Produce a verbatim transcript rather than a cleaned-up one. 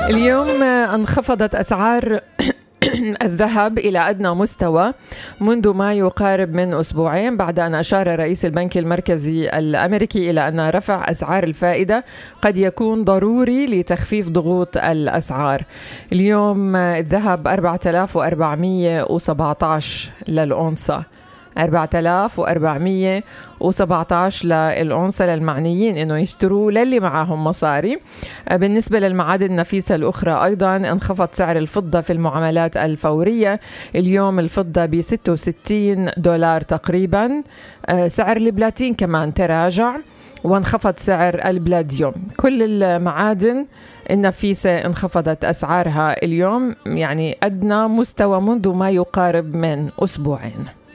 اليوم انخفضت أسعار الذهب إلى أدنى مستوى منذ ما يقارب من أسبوعين، بعد أن أشار رئيس البنك المركزي الأمريكي إلى أن رفع أسعار الفائدة قد يكون ضروري لتخفيف ضغوط الأسعار. اليوم الذهب أربعة آلاف وأربعمية وسبعة عشر للأونصة، أربعة آلاف وأربعمية وسبعة عشر للأونصة للمعنيين إنه يشتروا للي معاهم مصاري. بالنسبة للمعادن النفيسة الأخرى أيضا انخفض سعر الفضة في المعاملات الفورية. اليوم الفضة ب ستة وستين دولار تقريبا. سعر البلاتين كمان تراجع وانخفض سعر البلاديوم. كل المعادن النفيسة انخفضت أسعارها اليوم، يعني أدنى مستوى منذ ما يقارب من أسبوعين.